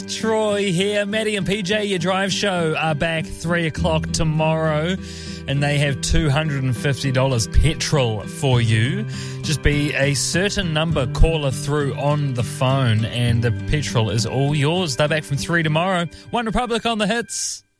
Troy here. Maddie and PJ, your drive show, are back 3 o'clock tomorrow, and they have $250 petrol for you. Just be a certain number caller through on the phone, and the petrol is all yours. They're back from 3 tomorrow. One Republic on the hits.